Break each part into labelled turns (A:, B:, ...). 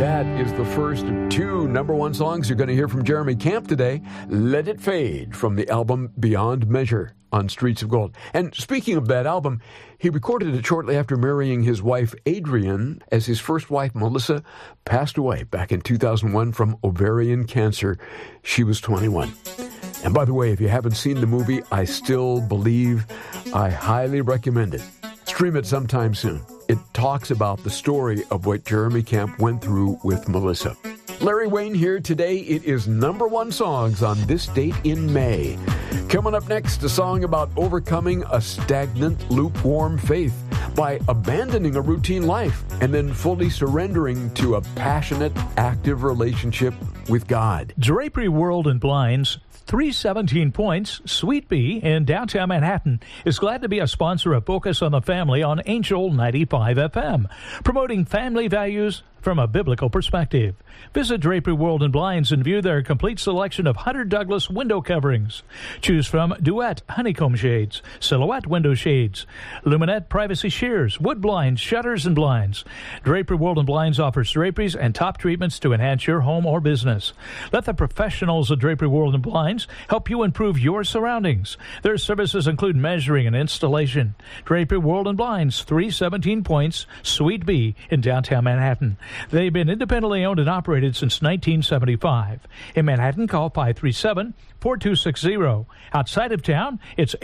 A: That is the first of two number one songs you're going to hear from Jeremy Camp today. Let It Fade from the album Beyond Measure on Streets of Gold. And speaking of that album, he recorded it shortly after marrying his wife Adrienne, as his first wife Melissa passed away back in 2001 from ovarian cancer. She was 21. And by the way, if you haven't seen the movie, I Still Believe, I highly recommend it. Stream it sometime soon. It talks about the story of what Jeremy Camp went through with Melissa. Larry Wayne here today. It is number one songs on this date in May. Coming up next, a song about overcoming a stagnant, lukewarm faith by abandoning a routine life and then fully surrendering to a passionate, active relationship with God.
B: Drapery World and Blinds, 317 Points, Suite B in downtown Manhattan, is glad to be a sponsor of Focus on the Family on Angel 95 FM, promoting family values from a biblical perspective. Visit Drapery World and Blinds and view their complete selection of Hunter Douglas window coverings. Choose from Duet honeycomb shades, Silhouette window shades, Luminette privacy shears, wood blinds, shutters, and blinds. Drapery World and Blinds offers draperies and top treatments to enhance your home or business. Let the professionals of Drapery World and Blinds help you improve your surroundings. Their services include measuring and installation. Drapery World and Blinds, 317 Points, Suite B in downtown Manhattan. They've been independently owned and operated since 1975. In Manhattan, call 537-4260. Outside of town, it's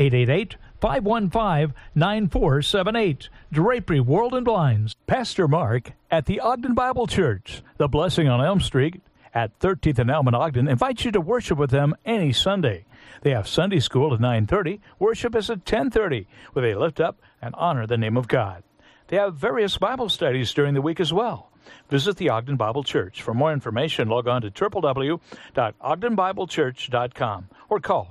B: 888-515-9478. Drapery World and Blinds. Pastor Mark at the Ogden Bible Church, the Blessing on Elm Street at 13th and Elm in Ogden, invites you to worship with them any Sunday. They have Sunday school at 9:30. Worship is at 10:30, where they lift up and honor the name of God. They have various Bible studies during the week as well. Visit the Ogden Bible Church. For more information, log on to www.ogdenbiblechurch.com or call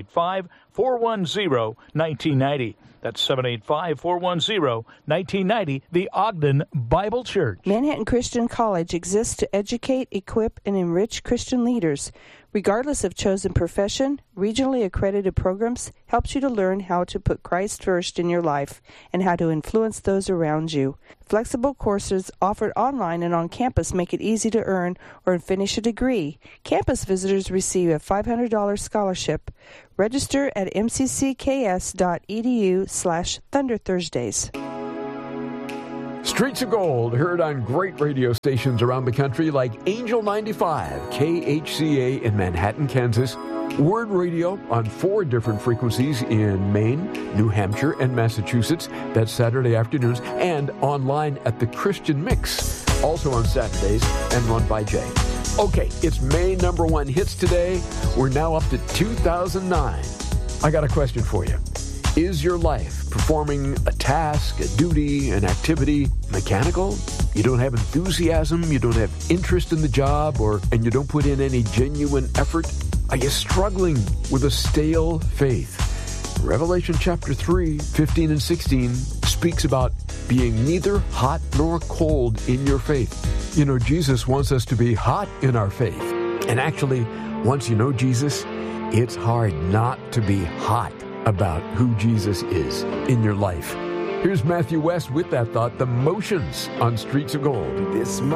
B: 785-410-1990. That's 785-410-1990, the Ogden Bible Church.
C: Manhattan Christian College exists to educate, equip, and enrich Christian leaders. Regardless of chosen profession, regionally accredited programs helps you to learn how to put Christ first in your life and how to influence those around you. Flexible courses offered online and on campus make it easy to earn or finish a degree. Campus visitors receive a $500 scholarship. Register at mccs.edu/Thunder Thursdays.
A: Streets of Gold, heard on great radio stations around the country like Angel 95, KHCA in Manhattan, Kansas, Word Radio on 4 different frequencies in Maine, New Hampshire, and Massachusetts. That's Saturday afternoons, and online at The Christian Mix, also on Saturdays and run by Jay. Okay, it's May number one hits today. We're now up to 2009. I got a question for you. Is your life performing a task, a duty, an activity mechanical? You don't have enthusiasm, you don't have interest in the job, and you don't put in any genuine effort? Are you struggling with a stale faith? Revelation chapter 3, 15 and 16 speaks about being neither hot nor cold in your faith. You know, Jesus wants us to be hot in our faith. And actually, once you know Jesus, it's hard not to be hot about who Jesus is in your life. Here's Matthew West with that thought, The Motions on Streets of Gold.